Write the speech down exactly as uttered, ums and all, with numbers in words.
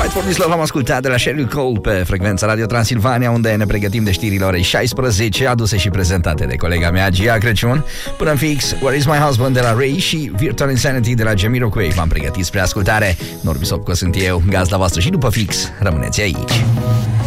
Fight for this love am ascultat de la Sheryl Cole pe frecvența Radio Transilvania, unde ne pregătim de știrile orei șaisprezece, aduse și prezentate de colega mea Gia Crăciun. Până în fix, Where is my husband de la Ray și Virtual Insanity de la Jamiroquai v-am pregătit spre ascultare. Norbi Sopco sunt eu, gazda voastră, și după fix rămâneți aici.